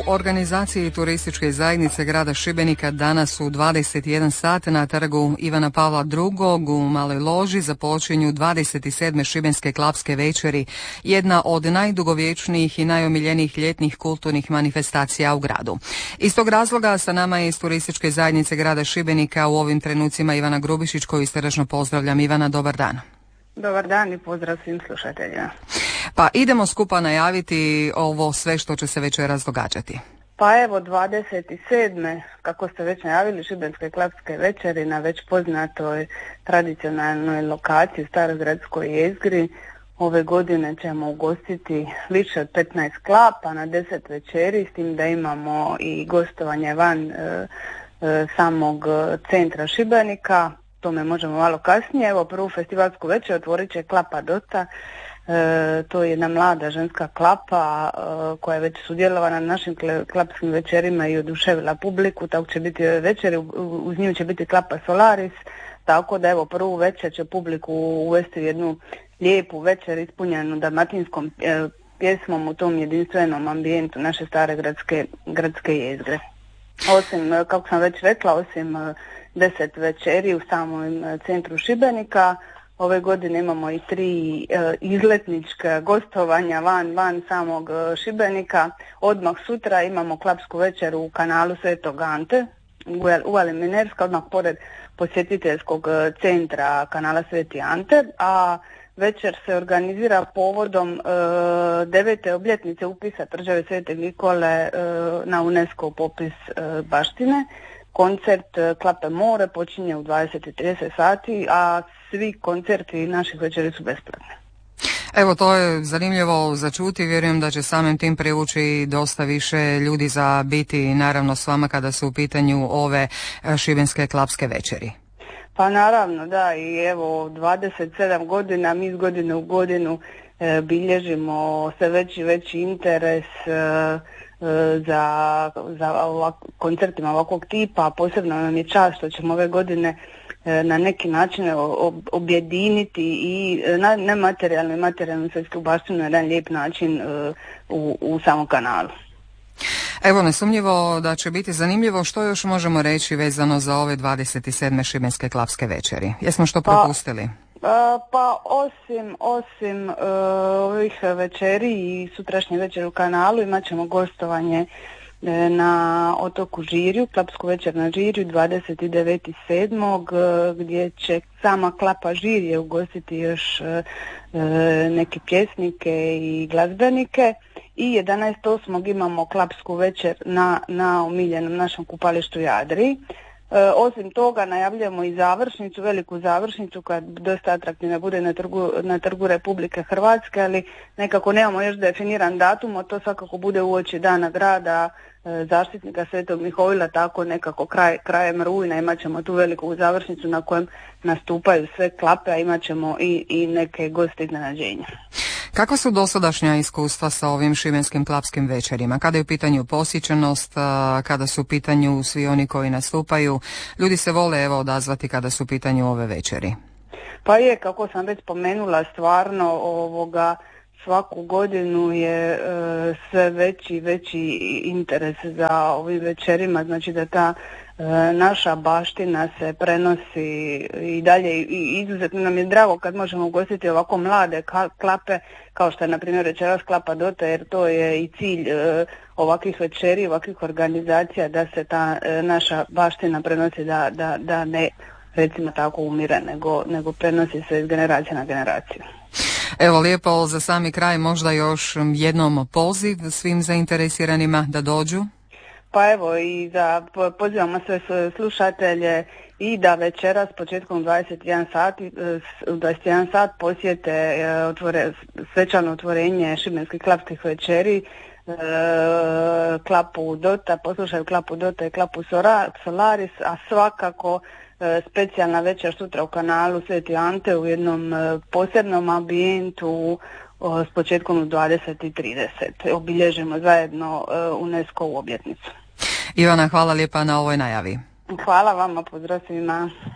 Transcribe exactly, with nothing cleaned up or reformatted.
organizaciji turističke zajednice grada Šibenika danas u dvadeset jedan sat na trgu Ivana Pavla drugog u Maloj loži započinju dvadeset sedme šibenske klapske večeri, jedna od najdugovječnijih i najomiljenijih ljetnih kulturnih manifestacija u gradu. Iz tog razloga sa nama je iz turističke zajednice grada Šibenika u ovim trenucima Ivana Grubišić, koju srdačno pozdravljam. Ivana, dobar dan. Dobar dan i pozdrav svim slušateljima. Pa idemo skupa najaviti ovo sve što će se večeras događati. Pa evo dvadeset sedme kako ste već najavili, šibenske klapske večeri na već poznatoj tradicionalnoj lokaciji Starogradskoj jezgri. Ove godine ćemo ugostiti više od petnaest klapa na deset večeri, s tim da imamo i gostovanje van e, e, samog centra Šibenika. Tome možemo malo kasnije. Evo, prvu festivalsku večer otvorit će Klapa Dota. E, to je jedna mlada ženska klapa e, koja je već sudjelovala na našim klapskim večerima i oduševila publiku. Tako će biti ove večeri, uz nju će biti Klapa Solaris. Tako da evo, prvu večer će publiku uvesti jednu lijepu večer ispunjenu dalmatinskom e, pjesmom u tom jedinstvenom ambijentu naše stare gradske, gradske jezgre. Osim, kako sam već rekla, osim deset večeri u samom centru Šibenika, ove godine imamo i tri e, izletnička gostovanja van, van samog Šibenika. Odmah sutra imamo klapsku večer u kanalu Svetog Ante, u Aliminerska, odmah pored posjetiteljskog centra kanala Sveti Ante, a večer se organizira povodom e, devete obljetnice upisa tvrđave Svetog Nikole e, na UNESCO popis e, baštine. Koncert e, Klape more počinje u dvadeset i trideset sati, a svi koncerti naših večeri su besplatni. Evo, to je zanimljivo za čuti, vjerujem da će samim tim privući dosta više ljudi za biti naravno s vama kada su u pitanju ove šibenske klapske večeri. Pa naravno, da, i evo dvadeset sedam godina, mi iz godine u godinu e, bilježimo sve veći veći interes e, e, za, za ovak, koncertima ovakvog tipa, a posebno nam je čast što ćemo ove godine e, na neki način ob, objediniti i na, nematerijalnu i materijalnu svjetsku baštinu na jedan lijep način e, u, u samom kanalu. Evo, nesumnjivo da će biti zanimljivo. Što još možemo reći vezano za ove dvadeset sedme šibenske klapske večeri? Jesmo što propustili? Pa, pa osim, osim uh, ovih večeri i sutrašnje večeri u kanalu imat ćemo gostovanje uh, na otoku Žirju, klapsku večer na Žirju dvadeset devetog sedmog uh, gdje će sama Klapa Žirje ugostiti još uh, uh, neke pjesnike i glazbenike. I jedanaestog osmog imamo klapsku večer na, na omiljenom našem kupalištu Jadri. E, osim toga najavljujemo i završnicu, veliku završnicu koja dosta atraktivna bude na trgu, na trgu Republike Hrvatske, ali nekako nemamo još definiran datum, a to svakako bude uoči dana grada e, zaštitnika Svetog Mihovila, tako nekako kraj, krajem rujna imat ćemo tu veliku završnicu na kojem nastupaju sve klape, a imat ćemo i, i neke goste iznenađenja. Kakva su dosadašnja iskustva sa ovim šibenskim klapskim večerima? Kada je u pitanju posjećenost, kada su u pitanju svi oni koji nastupaju? Ljudi se vole evo odazvati kada su u pitanju ove večeri. Pa je, kako sam već spomenula, stvarno ovoga svaku godinu je e, sve veći veći interes za ovim večerima, znači da ta e, naša baština se prenosi i dalje i izuzetno nam je drago kad možemo ugostiti ovako mlade klape kao što je na primjer večeras Klapa Dota, jer to je i cilj e, ovakvih večeri, ovakvih organizacija da se ta e, naša baština prenosi, da, da, da ne recimo tako umire, nego, nego prenosi se iz generacije na generaciju. Evo, lijepo za sami kraj možda još jednom poziv svim zainteresiranima da dođu. Pa evo i da pozivamo sve slušatelje i da večeras početkom dvadeset jedan sati, dvadeset jedan sat posjete otvore, svečano otvorenje šibenskih klapskih večeri, Klapu Dota, poslušaju Klapu Dota i Klapu Solaris, a svakako specijalna večer sutra u kanalu Sveti Ante u jednom posebnom ambijentu s početkom u dvadeset i trideset. Obilježimo zajedno UNESCO-vu obljetnicu. Ivana, hvala lijepa na ovoj najavi. Hvala vama, pozdrav svima.